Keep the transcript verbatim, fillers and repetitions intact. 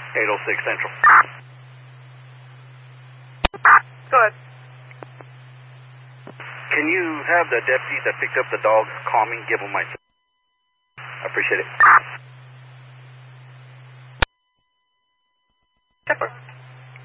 eight oh six Central. Go ahead. Can you have the deputy that picked up the dogs call me, give him my... I appreciate it.